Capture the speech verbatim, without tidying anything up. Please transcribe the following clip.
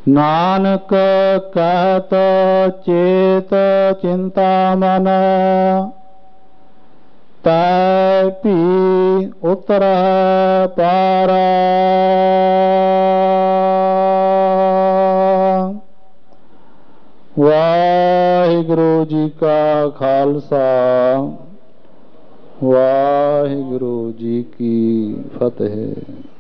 नानक कहत चेत चिंता मन, तै भी उतर पारा। वाहिगुरु जी का खालसा, वाहिगुरु जी की फतेह।